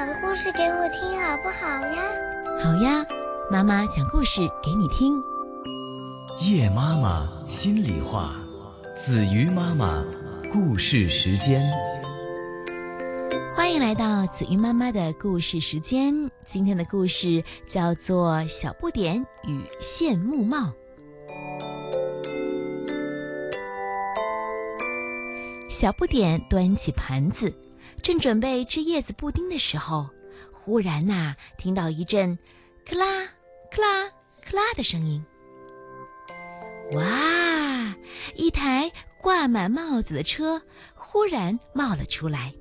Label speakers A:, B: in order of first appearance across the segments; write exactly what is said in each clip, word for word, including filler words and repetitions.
A: 讲故事给我听好不好呀？
B: 好呀，妈妈讲故事给你听。
C: 叶妈妈心里话，子瑜妈妈故事时间。
B: 欢迎来到子瑜妈妈的故事时间。今天的故事叫做《小不点与羡慕帽》。小不点端起盘子，正准备吃叶子布丁的时候，忽然呐、啊，听到一阵克拉克拉克拉的声音。哇！一台挂满帽子的车忽然冒了出来。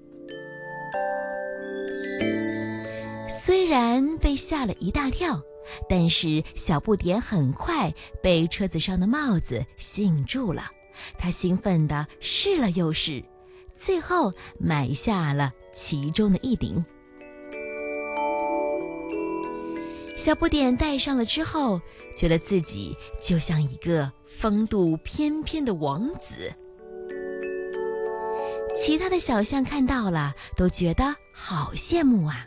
B: 虽然被吓了一大跳，但是小不点很快被车子上的帽子吸引住了。他兴奋地试了又试，最后买下了其中的一顶。小不点戴上了之后，觉得自己就像一个风度翩翩的王子。其他的小象看到了，都觉得好羡慕啊！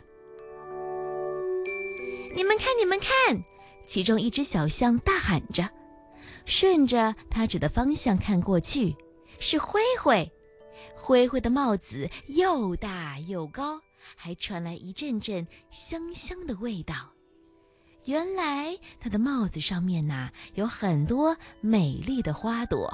B: 你们看，你们看！其中一只小象大喊着，顺着他指的方向看过去，是灰灰。灰灰的帽子又大又高，还传来一阵阵香香的味道。原来他的帽子上面呐、啊，有很多美丽的花朵。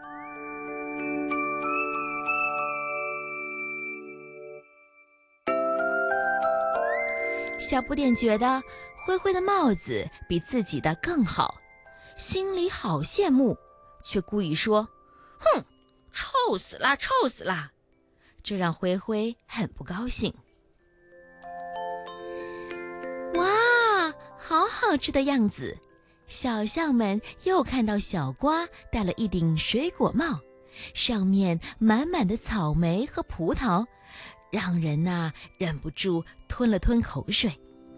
B: 小不点觉得灰灰的帽子比自己的更好，心里好羡慕，却故意说：哼，臭死了，臭死了！这让灰灰很不高兴。哇，好好吃的样子！小象们又看到小瓜戴了一顶水果帽，上面满满的草莓和葡萄，让人呐、啊、忍不住吞了吞口水。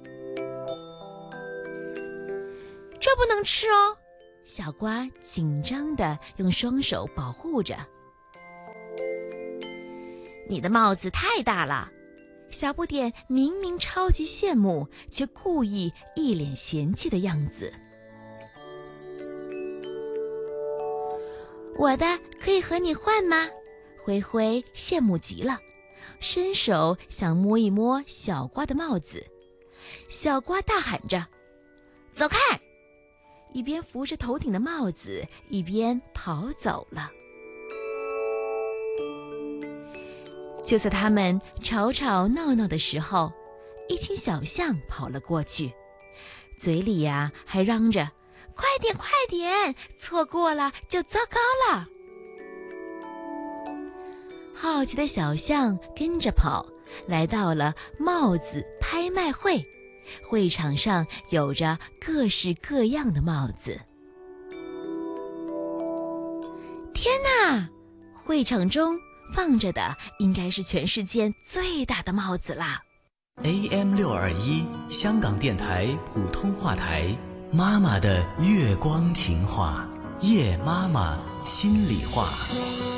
B: 这不能吃哦！小瓜紧张地用双手保护着。你的帽子太大了！小不点明明超级羡慕，却故意一脸嫌弃的样子。我的可以和你换吗？灰灰羡慕极了，伸手想摸一摸小瓜的帽子。小瓜大喊着：走开！一边扶着头顶的帽子，一边跑走了。就在他们吵吵闹闹的时候，一群小象跑了过去，嘴里呀、啊、还嚷着：快点快点，错过了就糟糕了。好奇的小象跟着跑，来到了帽子拍卖会。会场上有着各式各样的帽子。天哪！会场中放着的应该是全世界最大的帽子啦。
C: A M 六二一香港电台普通话台，妈妈的月光情话，叶妈妈心里话。